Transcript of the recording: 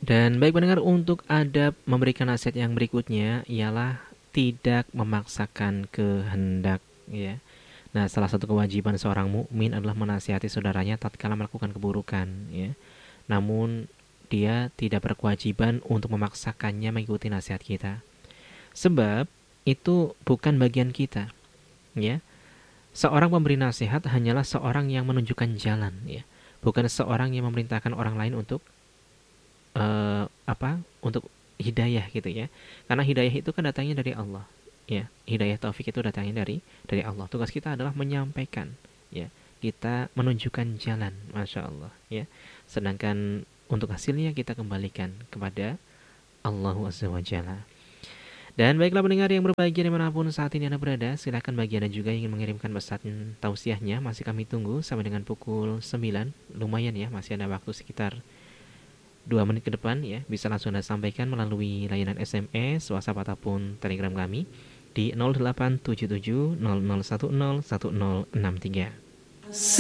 Dan baik pendengar, untuk adab memberikan nasihat yang berikutnya ialah tidak memaksakan kehendak, ya. Nah, salah satu kewajiban seorang mukmin adalah menasihati saudaranya tatkala melakukan keburukan, ya. Namun dia tidak berkewajiban untuk memaksakannya mengikuti nasihat kita. Sebab itu bukan bagian kita, ya. Seorang pemberi nasihat hanyalah seorang yang menunjukkan jalan, ya. Bukan seorang yang memerintahkan orang lain untuk untuk hidayah gitu ya. Karena hidayah itu kan datangnya dari Allah. Ya, hidayah taufik itu datangnya dari Allah. Tugas kita adalah menyampaikan, ya. Kita menunjukkan jalan, Masya Allah, ya. Sedangkan untuk hasilnya kita kembalikan kepada Allah Azza wa Jalla. Dan baiklah pendengar yang berbahagia dimanapun saat ini Anda berada, silakan bagi Anda juga yang ingin mengirimkan pesan tausiahnya, masih kami tunggu sampai dengan pukul 9. Lumayan ya, masih ada waktu sekitar 2 menit ke depan ya. Bisa langsung Anda sampaikan melalui layanan SMS, WhatsApp ataupun Telegram kami di 0877 0010 1063.